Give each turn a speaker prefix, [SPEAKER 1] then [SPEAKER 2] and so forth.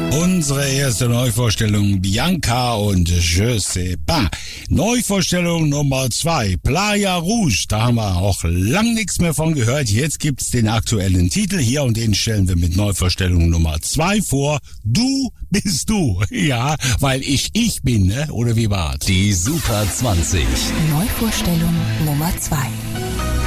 [SPEAKER 1] Unsere erste Neuvorstellung, Bianca und Je sais pas. Neuvorstellung Nummer 2, Playa Rouge. Da haben wir auch lang nichts mehr von gehört. Jetzt gibt's den aktuellen Titel hier und den stellen wir mit Neuvorstellung Nummer 2 vor. Du bist du. Ja, weil ich bin, ne? Oder wie war's?
[SPEAKER 2] Die Super 20.
[SPEAKER 3] Neuvorstellung Nummer 2.